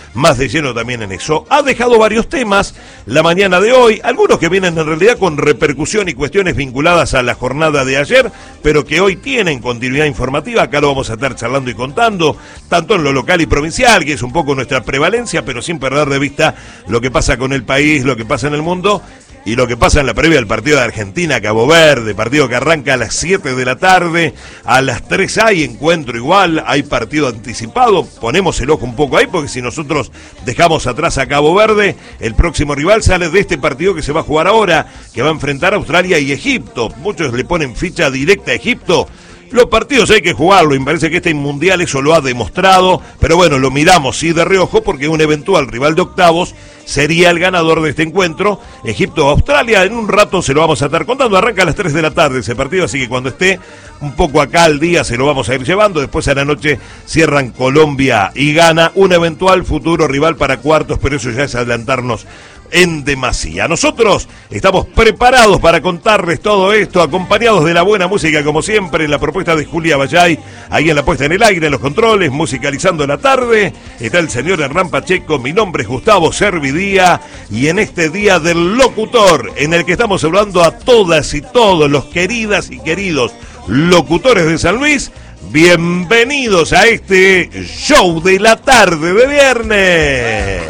más de lleno también en eso. Ha dejado varios temas la mañana de hoy, algunos que vienen en realidad con repercusión y cuestiones vinculadas a la jornada de ayer, pero que hoy tienen continuidad informativa. Acá lo vamos a estar charlando y contando, tanto en lo local y provincial, que es un poco nuestra prevalencia, pero sin perder de vista lo que pasa con el país, lo que pasa en el mundo y lo que pasa en la previa del partido de Argentina-Cabo Verde, partido que arranca a las 7 de la tarde, a las 3 hay encuentro igual, hay partido anticipado, ponemos el ojo un poco ahí, porque si nosotros dejamos atrás a Cabo Verde, el próximo rival sale de este partido que se va a jugar ahora, que va a enfrentar a Australia y Egipto. Muchos le ponen ficha directa a Egipto. Los partidos hay que jugarlo, y me parece que este mundial eso lo ha demostrado, pero bueno, lo miramos sí de reojo, porque un eventual rival de octavos sería el ganador de este encuentro, Egipto o Australia. En un rato se lo vamos a estar contando, arranca a las 3 de la tarde ese partido, así que cuando esté un poco acá al día se lo vamos a ir llevando. Después a la noche cierran Colombia y Ghana, un eventual futuro rival para cuartos, pero eso ya es adelantarnos en demasía. Nosotros estamos preparados para contarles todo esto, acompañados de la buena música, como siempre, en la propuesta de Julia Bayay, ahí en la puesta en el aire, en los controles, musicalizando la tarde, está el señor Hernán Pacheco, mi nombre es Gustavo Servidía, y en este día del locutor, en el que estamos hablando a todas y todos los queridas y queridos locutores de San Luis, bienvenidos a este show de la tarde de viernes.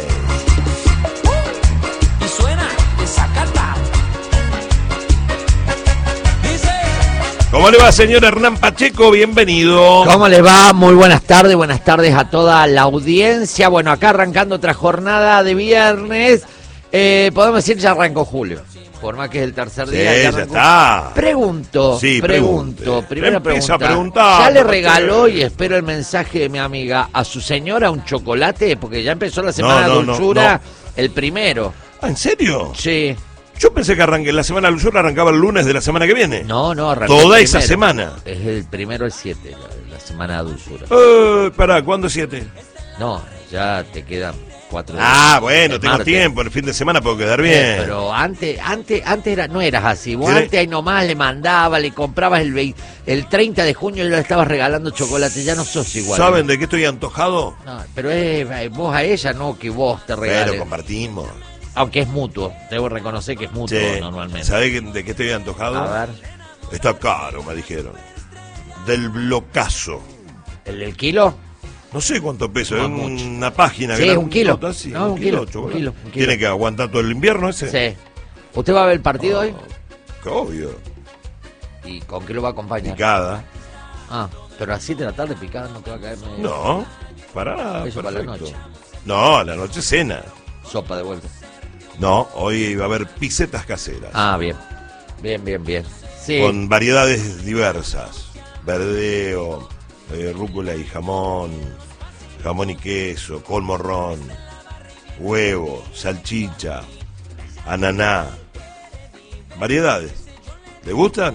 ¿Cómo le va, señor Hernán Pacheco? Bienvenido. ¿Cómo le va? Muy buenas tardes a toda la audiencia. Bueno, acá arrancando otra jornada de viernes. Podemos decir ya arrancó julio. Por más que es el tercer día. Sí, ya está. Pregunto. Primera pregunta. ¿Ya le regaló, y espero el mensaje de mi amiga, a su señora un chocolate? Porque ya empezó la semana de dulzura, el primero. ¿Ah, en serio? Sí. Yo pensé que la semana de dulzura arrancaba el lunes de la semana que viene. No, arrancó toda esa semana. Es el primero, el 7, la semana de dulzura. Pará, ¿cuándo 7? No, ya te quedan 4 días. Ah, bueno, tengo tiempo, el fin de semana puedo quedar bien. Pero antes no eras así. Vos antes ahí nomás le mandabas, le comprabas el 30 de junio y le estabas regalando chocolate. Ya no sos igual. ¿Saben de qué estoy antojado? No, pero es vos a ella, no que vos te regales. Pero compartimos. Aunque es mutuo, debo reconocer que es mutuo normalmente. ¿Sabés de qué estoy antojado? A ver. Está caro, me dijeron. Del blocazo. ¿El del kilo? No sé cuánto peso, No es mucho. una página. Sí, un kilo. Sí, no, un kilo. ¿Tiene que aguantar todo el invierno ese? Sí. ¿Usted va a ver el partido hoy? Que obvio. ¿Y con qué lo va a acompañar? Picada. Ah, pero a 7 de la tarde picada no te va a caer medio. No, para nada. Eso para la noche. No, a la noche cena. Sopa de vuelta. No, hoy va a haber pisetas caseras. Ah, bien. Sí. Con variedades diversas. Verdeo, rúcula y jamón y queso, col morrón, huevo, salchicha, ananá. Variedades. ¿Le gustan?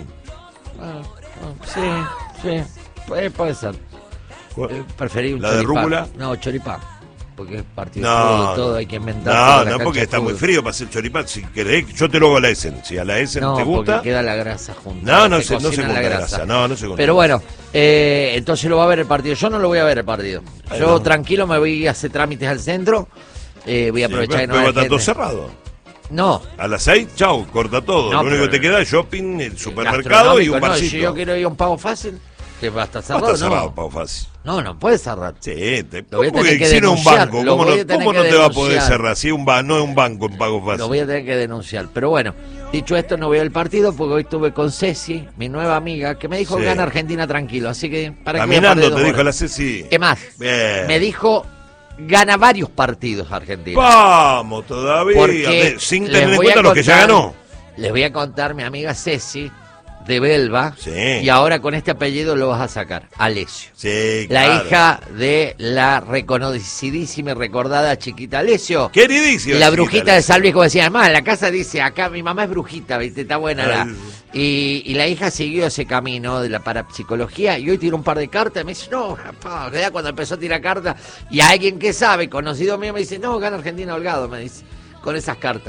Sí. Puede ser. Preferí un ¿La de choripán. rúcula? No, choripán. Porque es partido de todo, hay que inventar. No, porque está muy frío para hacer choripán. Si querés, yo te lo hago a la Essen. Si a la Essen te gusta. Porque queda la grasa junta. No se junta la grasa. No se junta. Pero bueno, entonces lo va a ver el partido. Yo no lo voy a ver el partido. Yo tranquilo me voy a hacer trámites al centro. Voy a aprovechar que no va a estar todo cerrado. No. A las 6, chau, corta todo. Lo único que te queda es shopping, el supermercado y un barcito. Si yo quiero ir a un pago fácil, que va a estar cerrado. Va a estar cerrado, pago fácil. No puede cerrar. Sí, porque si no es un banco, ¿cómo no te va a poder denunciar. cerrar? Si no es un banco en pago fácil. Lo voy a tener que denunciar. Pero bueno, dicho esto, no voy al partido porque hoy estuve con Ceci, mi nueva amiga, que me dijo gana Argentina tranquilo. Así que, ¿para qué? Caminando te dijo la Ceci. ¿Qué más? Bien. Me dijo gana varios partidos Argentina. Vamos todavía. Sin tener en cuenta los que ya ganó. Les voy a contar, mi amiga Ceci, de Belva, y ahora con este apellido lo vas a sacar, Alessio. Sí, la claro. hija de la reconocidísima y recordada chiquita Alessio. Queridísima. La brujita de San Luis, como decía, además, la casa dice, acá mi mamá es brujita, ¿viste? Está buena y la hija siguió ese camino de la parapsicología y hoy tiró un par de cartas y me dice, no, papá, cuando empezó a tirar cartas, y a alguien que sabe, conocido mío, me dice, no, gana Argentina holgado, me dice, con esas cartas.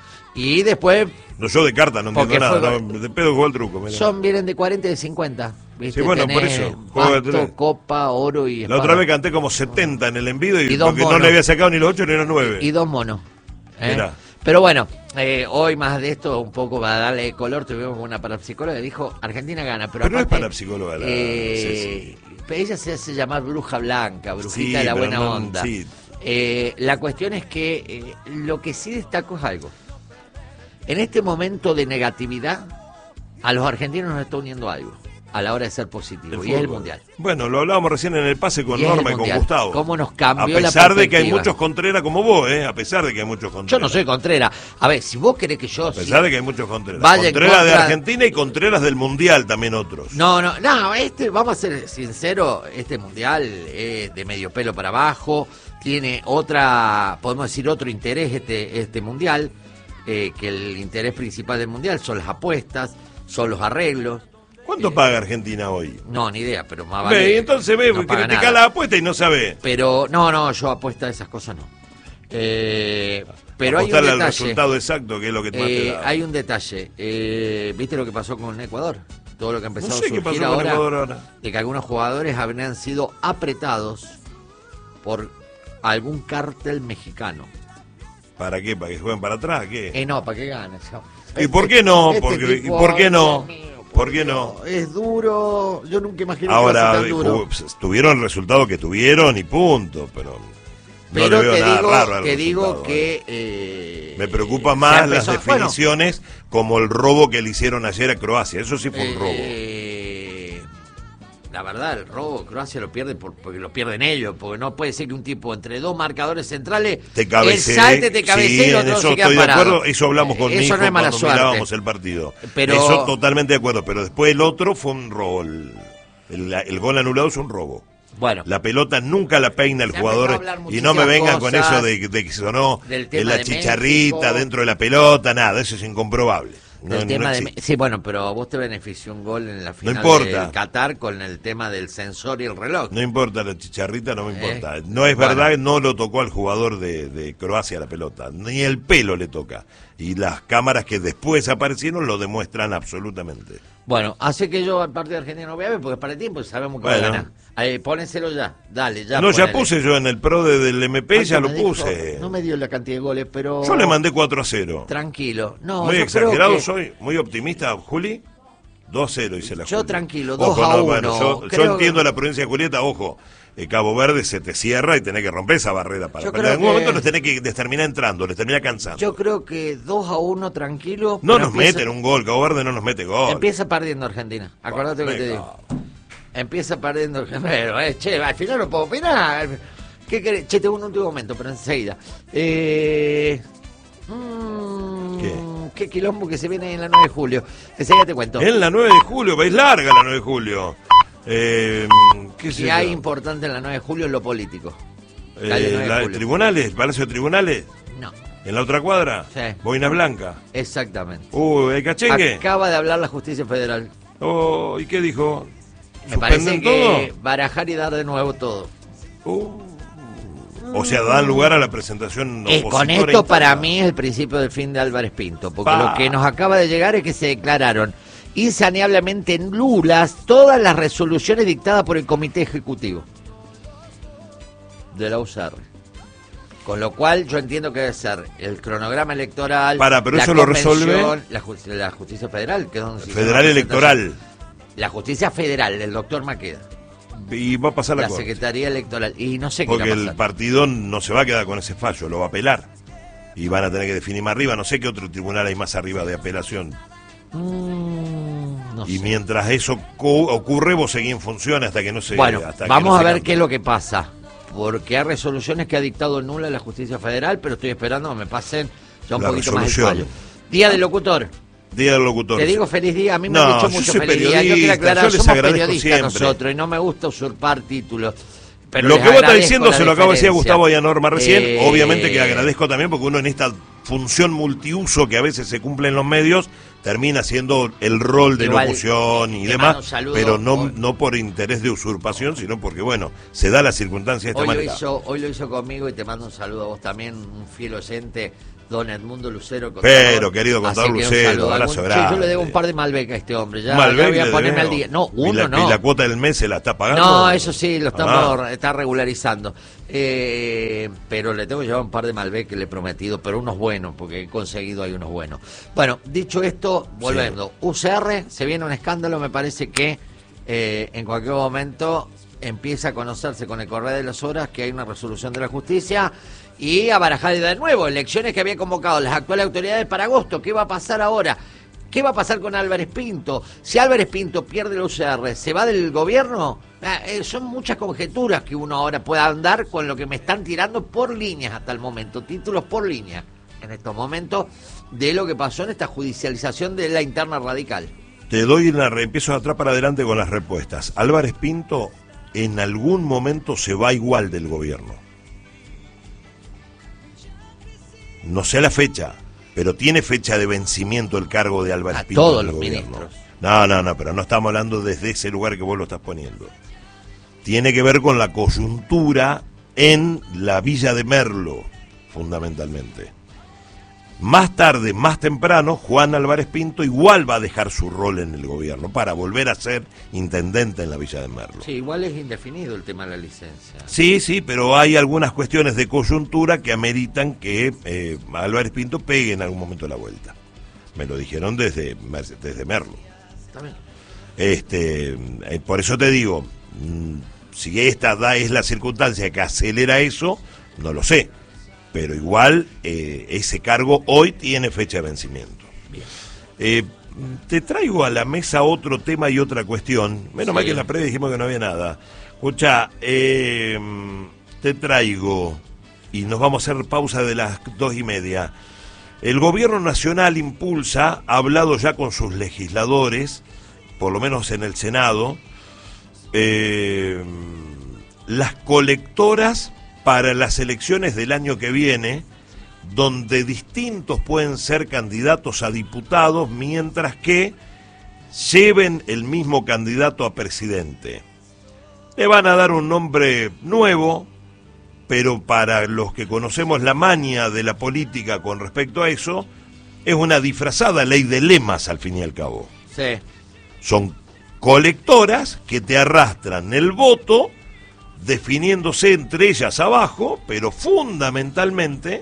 Y después... No, yo de carta no entiendo nada. De pedo jugó el truco. Vienen de 40 y de 50. ¿viste? Sí, bueno, por Tenés eso. basto, copa, oro y espada. La otra vez canté como 70 en el envido y dos porque no monos. le había sacado ni los 8 ni los 9. Y 2 monos. Mirá. Pero bueno, hoy más de esto, un poco para darle color, tuvimos una parapsicóloga que dijo, Argentina gana. Pero no es aparte, parapsicóloga Ceci. Ella se hace llamar bruja blanca, brujita Sí, de la pero buena onda. Sí. La cuestión es que lo que sí destaco es algo. En este momento de negatividad, a los argentinos nos está uniendo algo a la hora de ser positivo, y es el Mundial. Bueno, lo hablábamos recién en el pase con Norma y con Gustavo. ¿Cómo nos cambió la A pesar de que hay perspectiva? muchos Contreras como vos, a pesar de que hay muchos Contreras. Yo no soy Contreras. A ver, si vos querés que yo... A pesar de que hay muchos Contreras. Vaya en Contreras de contra- Argentina y Contreras del Mundial también otros. No, vamos a ser sinceros, este Mundial es de medio pelo para abajo, tiene podemos decir otro interés este Mundial, que el interés principal del Mundial son las apuestas, son los arreglos. ¿Cuánto paga Argentina hoy? No, ni idea, pero más Ve, vale. y entonces no paga critica nada. la apuesta y no sabe. Pero, yo apuesta a esas cosas no. Pero hay un Apostarle al detalle. resultado exacto, que es lo que más te da. Hay un detalle. ¿Viste lo que pasó con Ecuador? Todo lo que ha empezado No sé a qué surgir pasó con Ecuador ahora. de que algunos jugadores habrían sido apretados por algún cártel mexicano. ¿Para qué? ¿Para que jueguen para atrás? ¿Qué? No, para que ganes. ¿Y por qué no? Este Porque, ¿y tipo, por qué no? Dios mío, ¿Por qué no? Es duro. Yo nunca imaginé Ahora, que iba a ser tan duro. tuvieron el resultado que tuvieron y punto, pero no le veo nada raro al te digo resultado, que... Me preocupa se más empezó- las definiciones como el robo que le hicieron ayer a Croacia. Eso sí fue un robo. La verdad, el robo Croacia lo pierde porque lo pierden ellos, porque no puede ser que un tipo entre dos marcadores centrales Te cabecee, él salte, te cabecee sí, y el en otro eso se queda estoy de parado. acuerdo, eso hablamos con mi Eso hijo no es mala cuando suerte. mirábamos el partido. Pero- Eso totalmente de acuerdo, pero después el otro fue un robo. El gol anulado es un robo. Bueno, La pelota nunca la peina el Se ha jugador empezado a hablar y no me muchísimas vengan con cosas eso de que sonó del en tema la de chicharrita México. dentro de la pelota, nada, eso es incomprobable. el tema de... Sí, bueno, pero a vos te benefició un gol en la final importa. del Qatar con el tema del sensor y el reloj. No importa la chicharrita, no me importa. No es Bueno. verdad, no lo tocó al jugador de Croacia la pelota, ni el pelo le toca. Y las cámaras que después aparecieron lo demuestran absolutamente. Bueno, hace que yo al partido de Argentina no voy a ver porque es para el tiempo y sabemos que va a Bueno. ganar. Pónenselo ya, dale, ya. No, ya ponele. puse yo en el pro del MP, ya lo ¿Cuánto me dijo? puse. No me dio la cantidad de goles, pero... Yo le mandé 4-0. Tranquilo. No, Muy yo exagerado creo que... soy, muy optimista, Juli. 2-0 hice la Yo Juli. tranquilo, Ojo, 2-1. Bueno, yo Creo entiendo que- la provincia de Julieta, ojo. Cabo Verde se te cierra y tenés que romper esa barrera para. Yo Pero creo en algún que- momento les termina entrando, les termina cansando. Yo creo que 2-1 tranquilo. No pero nos meten un gol, Cabo Verde no nos mete gol. Empieza perdiendo Argentina. Acordate lo que te venga. digo. Empieza perdiendo. Pero, che, al final no puedo opinar. ¿Qué querés? Che, tengo un último momento, pero enseguida. ¿Qué quilombo que se viene en la 9 de julio? Enseguida te cuento. En la 9 de julio, vais larga la 9 de julio. ¿Qué sé Y hay yo? importante en la 9 de julio en lo político. Calle 9 de julio. ¿Tribunales? ¿Palacio de Tribunales? No, ¿En la otra cuadra? Sí. Boina Blanca. exactamente. ¿El cachengue? Acaba de hablar la justicia federal. ¿Y qué dijo? Me parece ¿Suspenden que todo? barajar y dar de nuevo todo. O sea, dan lugar a la presentación Con opositora esto interna. para mí es el principio del fin de Álvarez Pinto, porque Pa. lo que nos acaba de llegar es que se declararon insaneablemente nulas todas las resoluciones dictadas por el Comité Ejecutivo de la UCR. Con lo cual yo entiendo que debe ser el cronograma electoral, Pero la eso lo convención, resuelve la justicia federal, que es donde se Federal llama Electoral. la justicia federal, del doctor Maqueda, Y va a pasar la la corte. Secretaría Electoral, y no sé qué Porque va a el pasar. partido no se va a quedar con ese fallo, lo va a apelar. Y van a tener que definir más arriba. No sé qué otro tribunal hay más arriba de apelación. No Y sé. mientras eso ocurre, vos seguís en función hasta que no se. Bueno, hasta que vamos no a se ver cambie. qué es lo que pasa. Porque hay resoluciones que ha dictado nula la justicia federal, pero estoy esperando que me pasen ya un La poquito más el resolución. fallo. Día del locutor. Día del locutor. Te digo feliz día, a mí me No, han dicho yo mucho soy feliz día. Yo quiero periodista, aclarar, yo les somos agradezco periodistas siempre. nosotros y no me gusta usurpar títulos. Pero Lo les que vos estás agradezco diciendo la se lo acabo de decir a deferencia. Gustavo y a Norma recién. Obviamente que Eh, agradezco también porque uno en esta función multiuso que a veces se cumple en los medios termina siendo el rol de Igual, locución y te demás, mando un saludo, pero no, hoy. no por interés de usurpación, sino porque, bueno, se da la circunstancia de esta manera. Hoy lo hizo conmigo y te mando un saludo a vos también, un fiel oyente, don Edmundo Lucero. Pero, querido contador Lucero, abrazo grande. Yo le debo un par de Malbec a este hombre, ya Malbec voy a le ponerme debo. al día. No, uno ¿Y no. la cuota del mes se la está pagando? No, eso sí, lo estamos Ah. está regularizando. Pero le tengo que llevar un par de Malbec que le he prometido, pero unos buenos, porque he conseguido hay unos buenos. Bueno, dicho esto, volviendo. UCR, se viene un escándalo, me parece que en cualquier momento empieza a conocerse con el correr de las horas que hay una resolución de la justicia y a barajar de nuevo elecciones que había convocado las actuales autoridades para agosto. ¿Qué va a pasar ahora? ¿Qué va a pasar con Álvarez Pinto? Si Álvarez Pinto pierde el UCR, ¿se va del gobierno? Son muchas conjeturas que uno ahora pueda andar con lo que me están tirando por líneas hasta el momento, títulos por línea, en estos momentos, de lo que pasó en esta judicialización de la interna radical. Te doy empiezo de atrás para adelante con las respuestas. Álvarez Pinto en algún momento se va igual del gobierno. No sé la fecha, pero tiene fecha de vencimiento el cargo de Álvarez Pinto. Todos en el los gobierno. ministros. No, pero no estamos hablando desde ese lugar que vos lo estás poniendo. Tiene que ver con la coyuntura en la Villa de Merlo, fundamentalmente. Más tarde, más temprano, Juan Álvarez Pinto igual va a dejar su rol en el gobierno para volver a ser intendente en la Villa de Merlo. Sí, igual es indefinido el tema de la licencia. Sí, pero hay algunas cuestiones de coyuntura que ameritan que Álvarez Pinto pegue en algún momento la vuelta. Me lo dijeron desde Merlo. También. Por eso te digo, si esta es la circunstancia que acelera eso, no lo sé. Pero igual ese cargo hoy tiene fecha de vencimiento. Bien. Te traigo a la mesa otro tema y otra cuestión. Menos mal que en la previa dijimos que no había nada. Escucha, te traigo, y nos vamos a hacer pausa de las 2:30. El gobierno nacional impulsa, ha hablado ya con sus legisladores, por lo menos en el Senado, las colectoras para las elecciones del año que viene, donde distintos pueden ser candidatos a diputados, mientras que lleven el mismo candidato a presidente. Le van a dar un nombre nuevo, pero para los que conocemos la maña de la política con respecto a eso, es una disfrazada ley de lemas al fin y al cabo. Sí. Son colectoras que te arrastran el voto, definiéndose entre ellas abajo, pero fundamentalmente,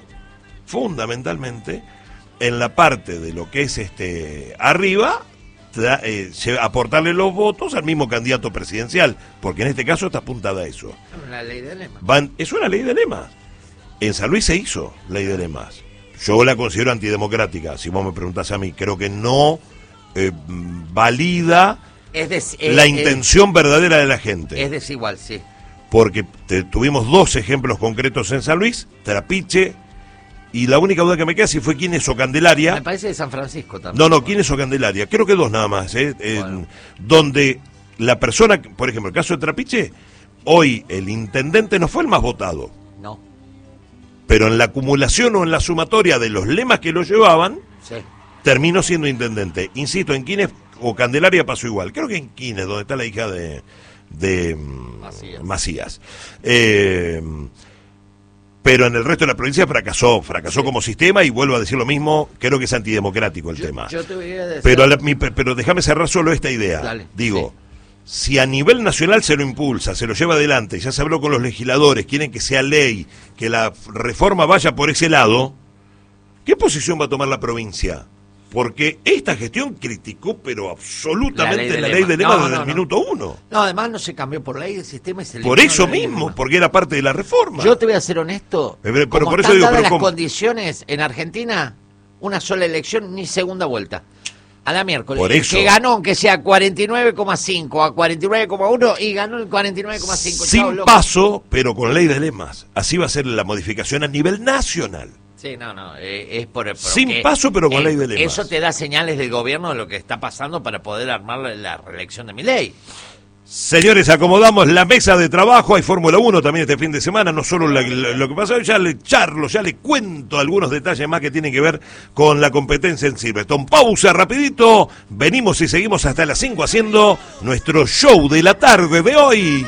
en la parte de lo que es arriba, aportarle los votos al mismo candidato presidencial, porque en este caso está apuntada a eso. Es una ley de lemas. Es una ley de lemas. En San Luis se hizo ley de lemas. Yo la considero antidemocrática, si vos me preguntás a mí. Creo que no valida la intención verdadera de la gente. Es desigual, sí. Porque tuvimos dos ejemplos concretos en San Luis, Trapiche, y la única duda que me queda si fue Quines o Candelaria. Me parece de San Francisco también. No, Quines o Candelaria, creo que dos nada más, Bueno. donde la persona, por ejemplo, el caso de Trapiche, hoy el intendente no fue el más votado, No, pero en la acumulación o en la sumatoria de los lemas que lo llevaban, sí. terminó siendo intendente. Insisto, en Quines o Candelaria pasó igual, creo que en Quines, donde está la hija de Macías. Pero en el resto de la provincia fracasó sí, como sistema, y vuelvo a decir lo mismo, creo que es antidemocrático el tema. Yo te voy a decir... Pero déjame cerrar solo esta idea. Dale, Digo, si a nivel nacional se lo impulsa, se lo lleva adelante, ya se habló con los legisladores, quieren que sea ley, que la reforma vaya por ese lado, ¿qué posición va a tomar la provincia? Porque esta gestión criticó, pero absolutamente la ley de lemas desde el minuto uno. No, además no se cambió por ley, el sistema es el... Por eso mismo, porque era parte de la reforma. Yo te voy a ser honesto, pero como por eso están digo, dadas pero las ¿cómo? condiciones en Argentina, una sola elección ni segunda vuelta. A la miércoles. Por eso. Que ganó, aunque sea 49,5 a 49,1 y ganó el 49,5. Sin paso, pero con ley de lemas. Así va a ser la modificación a nivel nacional. Sí, no, es por sin paso, pero con ley de lemas. Eso te da señales del gobierno de lo que está pasando para poder armar la reelección de Milei. Señores, acomodamos la mesa de trabajo. Hay Fórmula 1 también este fin de semana, no solo lo que pasó. Ya le cuento algunos detalles más que tienen que ver con la competencia en Silverstone. Pausa rapidito, venimos y seguimos hasta las 5 haciendo nuestro show de la tarde de hoy.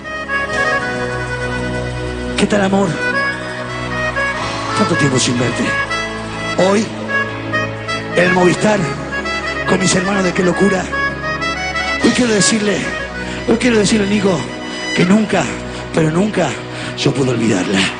¿Qué tal, amor? Tanto tiempo sin verte. Hoy, en el Movistar, con mis hermanos de Qué Locura, hoy quiero decirle, Nico, que nunca, pero nunca yo puedo olvidarla.